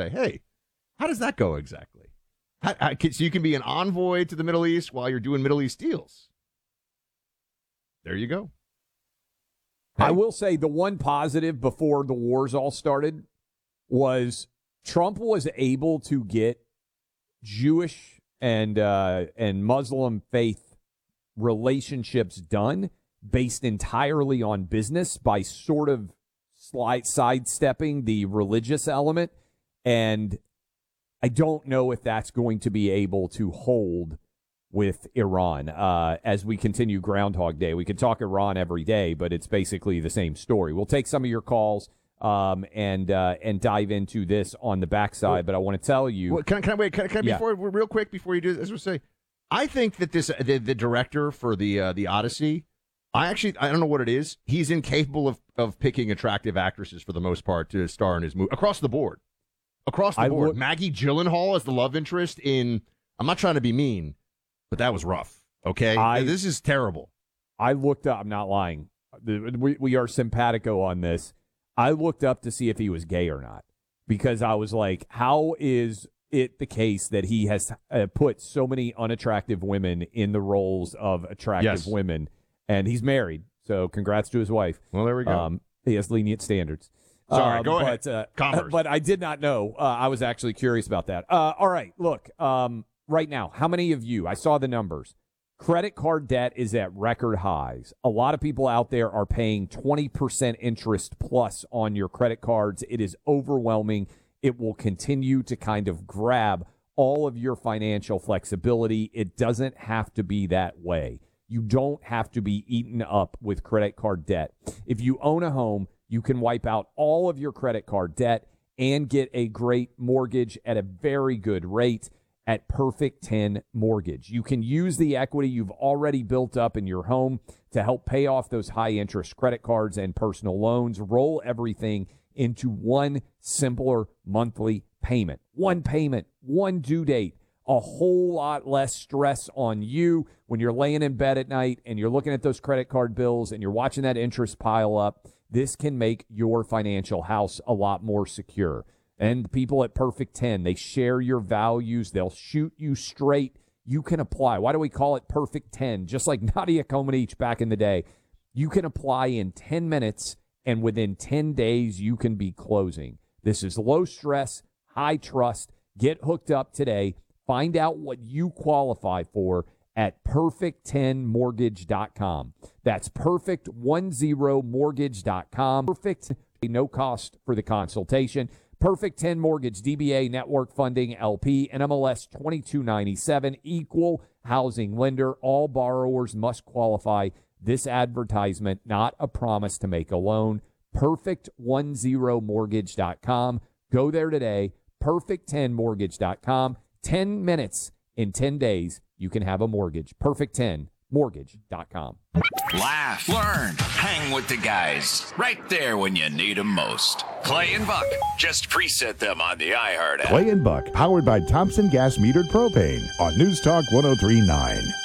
say, hey, how does that go exactly? So you can be an envoy to the Middle East while you're doing Middle East deals. There you go. I will say the one positive before the wars all started was Trump was able to get Jewish and Muslim faith relationships done based entirely on business by sort of sidestepping the religious element. And I don't know if that's going to be able to hold with Iran as we continue Groundhog Day. We could talk Iran every day, but it's basically the same story. We'll take some of your calls and dive into this on the backside. But I want to tell you. Well, can I before real quick before you do this? I say, I think that the director for the Odyssey, I don't know what it is. He's incapable of picking attractive actresses for the most part to star in his movie across the board. Maggie Gyllenhaal as the love interest in. I'm not trying to be mean, but that was rough. Okay, this is terrible. I looked up. I'm not lying. We are simpatico on this. I looked up to see if he was gay or not because I was like, how is it the case that he has put so many unattractive women in the roles of attractive women? And he's married, so congrats to his wife. Well, there we go. He has lenient standards. Sorry, go ahead. Commerce. But I did not know. I was actually curious about that. All right, look. Right now, how many of you, I saw the numbers, credit card debt is at record highs. A lot of people out there are paying 20% interest plus on your credit cards. It is overwhelming. It will continue to kind of grab all of your financial flexibility. It doesn't have to be that way. You don't have to be eaten up with credit card debt. If you own a home, you can wipe out all of your credit card debt and get a great mortgage at a very good rate at Perfect 10 Mortgage. You can use the equity you've already built up in your home to help pay off those high-interest credit cards and personal loans. Roll everything into one simpler monthly payment. One payment, one due date. A whole lot less stress on you when you're laying in bed at night and you're looking at those credit card bills and you're watching that interest pile up. This can make your financial house a lot more secure. And people at Perfect 10, they share your values. They'll shoot you straight. You can apply. Why do we call it Perfect 10? Just like Nadia Comaneci back in the day. You can apply in 10 minutes, and within 10 days, you can be closing. This is low stress, high trust. Get hooked up today. Find out what you qualify for at perfect10mortgage.com. That's perfect10mortgage.com. Perfect, no cost for the consultation. Perfect 10 Mortgage, DBA Network Funding, LP, NMLS 2297, equal housing lender. All borrowers must qualify. This advertisement, not a promise to make a loan. Perfect10mortgage.com. Go there today. Perfect10mortgage.com. 10 minutes in 10 days, you can have a mortgage. Perfect10mortgage.com. Laugh, learn, hang with the guys. Right there when you need them most. Clay and Buck. Just preset them on the iHeart app. Clay and Buck, powered by Thompson Gas Metered Propane on News Talk 1039.